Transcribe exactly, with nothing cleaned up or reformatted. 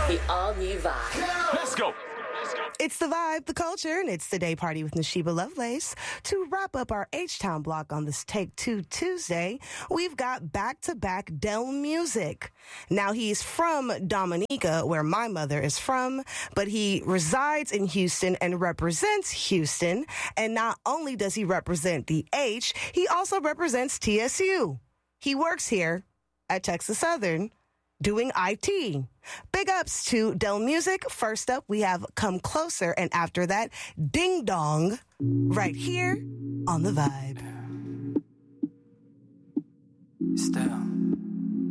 The all-new Vibe. Let's go. It's the Vibe, the culture, and it's the Day Party with Nashiba Lovelace. To wrap up our H-Town block on this Take Two Tuesday, we've got back-to-back Del Music. Now, he's from Dominica, where my mother is from, but he resides in Houston and represents Houston. And not only does he represent the H, he also represents T S U. He works here at Texas Southern doing I T. Big ups to Del Music. First up, we have Come Closer, and after that, Ding Dong, right here on The Vibe. Still.